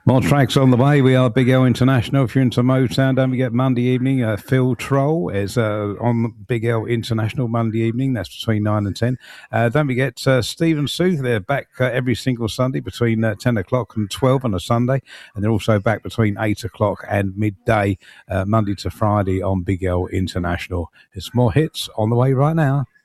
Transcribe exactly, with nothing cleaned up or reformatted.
More tracks on the way. We are Big L International. If you're into Motown, don't forget Monday evening. Uh, Phil Troll is uh, on Big L International Monday evening. That's between nine and ten. Uh, don't forget uh, Stephen Sooth. They're back uh, every single Sunday between uh, ten o'clock and twelve on a Sunday. And they're also back between eight o'clock and midday, uh, Monday to Friday on Big L International. There's more hits on the way right now.